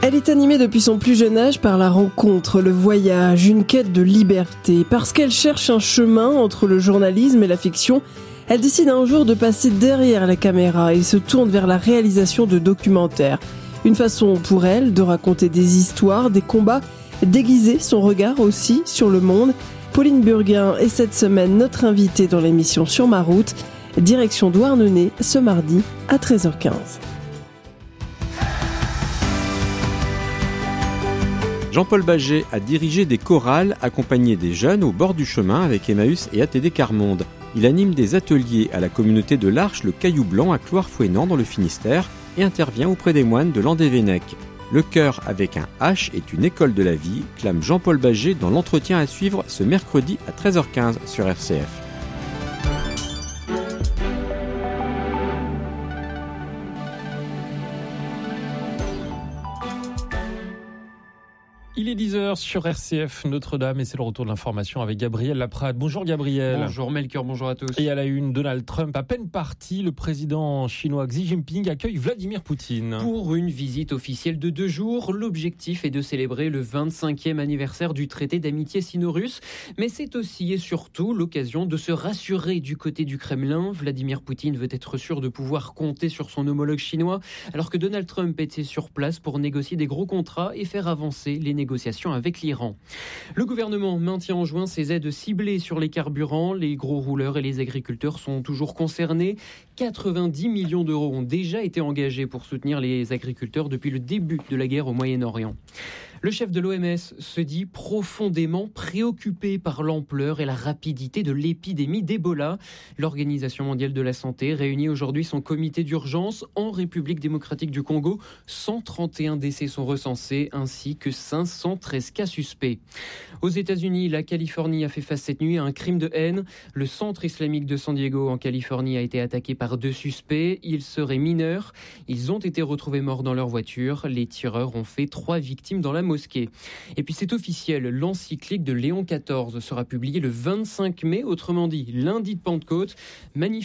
Elle est animée depuis son plus jeune âge par la rencontre, le voyage, une quête de liberté. Parce qu'elle cherche un chemin entre le journalisme et la fiction, elle décide un jour de passer derrière la caméra et se tourne vers la réalisation de documentaires. Une façon pour elle de raconter des histoires, des combats, d'aiguiser son regard aussi sur le monde. Pauline Burguin est cette semaine notre invitée dans l'émission Sur ma route. Direction Douarnenez ce mardi à 13h15. Jean-Paul Baget a dirigé des chorales accompagné des jeunes au bord du chemin avec Emmaüs et ATD Carmonde. Il anime des ateliers à la communauté de l'Arche, le Caillou Blanc à Cloire-Fouesnant dans le Finistère et intervient auprès des moines de Landévennec. Le cœur avec un H est une école de la vie, clame Jean-Paul Baget dans l'entretien à suivre ce mercredi à 13h15 sur RCF. Il est 10h sur RCF Notre-Dame et c'est le retour de l'information avec Gabriel Laprade. Bonjour Gabriel. Bonjour Melchior, bonjour à tous. Et à la une, Donald Trump, à peine parti, le président chinois Xi Jinping accueille Vladimir Poutine. Pour une visite officielle de 2 jours, l'objectif est de célébrer le 25e anniversaire du traité d'amitié sino-russe. Mais c'est aussi et surtout l'occasion de se rassurer du côté du Kremlin. Vladimir Poutine veut être sûr de pouvoir compter sur son homologue chinois, alors que Donald Trump était sur place pour négocier des gros contrats et faire avancer les négociations avec l'Iran. Le gouvernement maintient en juin ses aides ciblées sur les carburants. Les gros rouleurs et les agriculteurs sont toujours concernés. 90 millions d'euros ont déjà été engagés pour soutenir les agriculteurs depuis le début de la guerre au Moyen-Orient. Le chef de l'OMS se dit profondément préoccupé par l'ampleur et la rapidité de l'épidémie d'Ebola. L'Organisation mondiale de la santé réunit aujourd'hui son comité d'urgence en République démocratique du Congo. 131 décès sont recensés ainsi que 513 cas suspects. Aux États-Unis, la Californie a fait face cette nuit à un crime de haine. Le centre islamique de San Diego en Californie a été attaqué par 2 suspects. Ils seraient mineurs. Ils ont été retrouvés morts dans leur voiture. Les tireurs ont fait 3 victimes dans la mosquée. Et puis c'est officiel, l'encyclique de Léon XIV sera publiée le 25 mai, autrement dit lundi de Pentecôte.